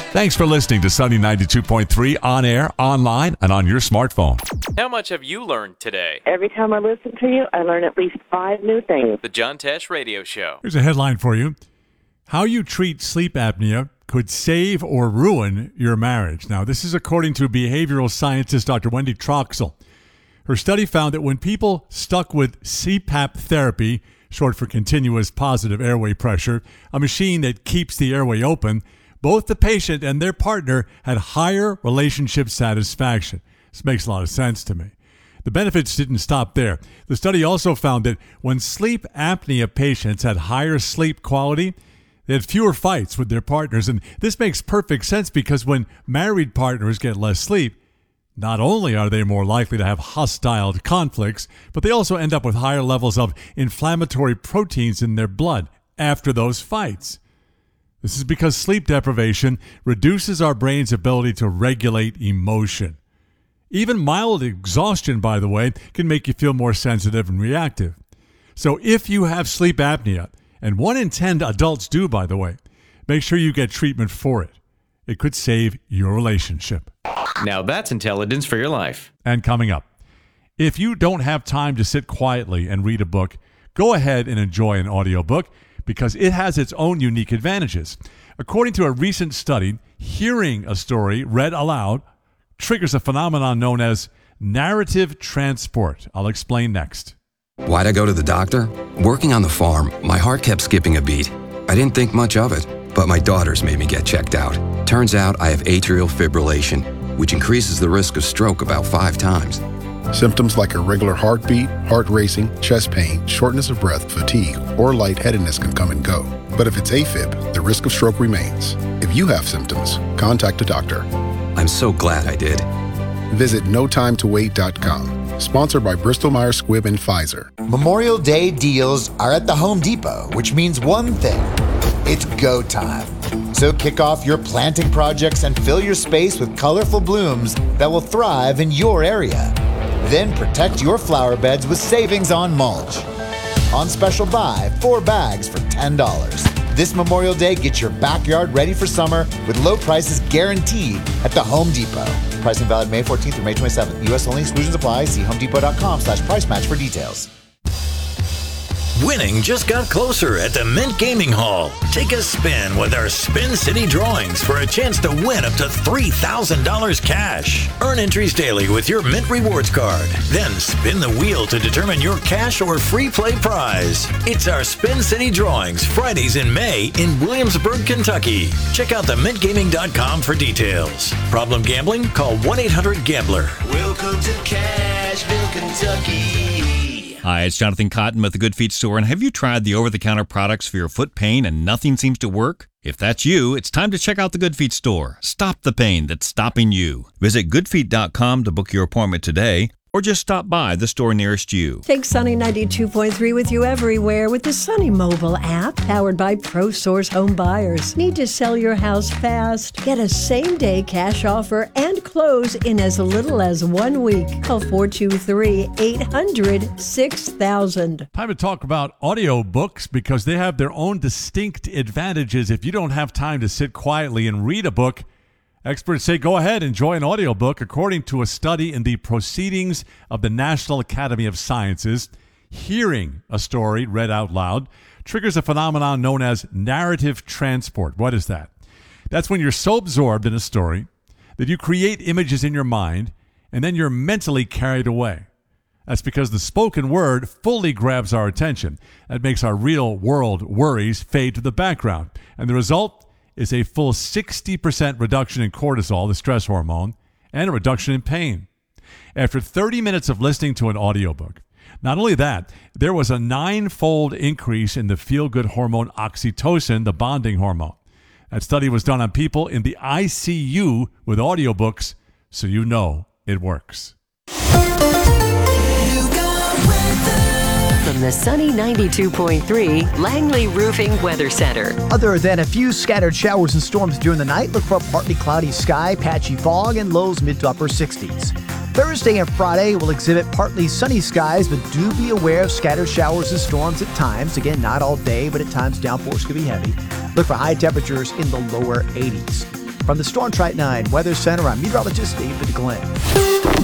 Thanks for listening to Sunny 92.3 on air, online, and on your smartphone. How much have you learned today? Every time I listen to you, I learn at least 5 new things. The John Tesh Radio Show. Here's a headline for you. How you treat sleep apnea could save or ruin your marriage. Now, this is according to behavioral scientist Dr. Wendy Troxel. Her study found that when people stuck with CPAP therapy, short for continuous positive airway pressure, a machine that keeps the airway open, both the patient and their partner had higher relationship satisfaction. This makes a lot of sense to me. The benefits didn't stop there. The study also found that when sleep apnea patients had higher sleep quality, they had fewer fights with their partners. And this makes perfect sense because when married partners get less sleep, not only are they more likely to have hostile conflicts, but they also end up with higher levels of inflammatory proteins in their blood after those fights. This is because sleep deprivation reduces our brain's ability to regulate emotion. Even mild exhaustion, by the way, can make you feel more sensitive and reactive. So if you have sleep apnea, and 1 in 10 adults do, by the way, make sure you get treatment for it. It could save your relationship. Now that's intelligence for your life. And coming up, if you don't have time to sit quietly and read a book, go ahead and enjoy an audiobook because it has its own unique advantages. According to a recent study, hearing a story read aloud triggers a phenomenon known as narrative transport. I'll explain next. Why'd I go to the doctor? Working on the farm, my heart kept skipping a beat. I didn't think much of it, but my daughters made me get checked out. Turns out I have atrial fibrillation, which increases the risk of stroke about 5 times. Symptoms like irregular heartbeat, heart racing, chest pain, shortness of breath, fatigue, or lightheadedness can come and go. But if it's AFib, the risk of stroke remains. If you have symptoms, contact a doctor. I'm so glad I did. Visit notimetowait.com. Sponsored by Bristol-Myers Squibb and Pfizer. Memorial Day deals are at the Home Depot, which means one thing. It's go time. So kick off your planting projects and fill your space with colorful blooms that will thrive in your area. Then protect your flower beds with savings on mulch. On special buy, 4 bags for $10. This Memorial Day, get your backyard ready for summer with low prices guaranteed at the Home Depot. Pricing valid May 14th through May 27th. U.S. only. Exclusions apply. See homedepot.com/price match for details. Winning just got closer at the Mint Gaming Hall. Take a spin with our Spin City drawings for a chance to win up to $3,000 cash. Earn entries daily with your Mint Rewards card. Then spin the wheel to determine your cash or free play prize. It's our Spin City drawings Fridays in May in Williamsburg, Kentucky. Check out themintgaming.com for details. Problem gambling? Call 1-800-GAMBLER. Welcome to Cashville, Kentucky. Hi, it's Jonathan Cotton with the Good Feet Store, and have you tried the over-the-counter products for your foot pain and nothing seems to work? If that's you, it's time to check out the Good Feet Store. Stop the pain that's stopping you. Visit goodfeet.com to book your appointment today, or just stop by the store nearest you. Take Sunny 92.3 with you everywhere with the Sunny mobile app, powered by ProSource Home Buyers. Need to sell your house fast? Get a same-day cash offer and close in as little as 1 week. Call 423-800-6000. Time to talk about audiobooks because they have their own distinct advantages. If you don't have time to sit quietly and read a book, experts say go ahead, enjoy an audiobook. According to a study in the Proceedings of the National Academy of Sciences, hearing a story read out loud triggers a phenomenon known as narrative transport. What is that? That's when you're so absorbed in a story that you create images in your mind and then you're mentally carried away. That's because the spoken word fully grabs our attention. That makes our real world worries fade to the background. And the result is a full 60% reduction in cortisol, the stress hormone, and a reduction in pain. After 30 minutes of listening to an audiobook, not only that, there was a 9-fold increase in the feel-good hormone oxytocin, the bonding hormone. That study was done on people in the ICU with audiobooks, so you know it works. From the Sunny 92.3 Langley Roofing Weather Center. Other than a few scattered showers and storms during the night, look for a partly cloudy sky, patchy fog, and lows mid to upper 60s. Thursday and Friday will exhibit partly sunny skies, but do be aware of scattered showers and storms at times. Again, not all day, but at times downpours could be heavy. Look for high temperatures in the lower 80s. From the Storm Track 9 Weather Center, I'm meteorologist David Glenn.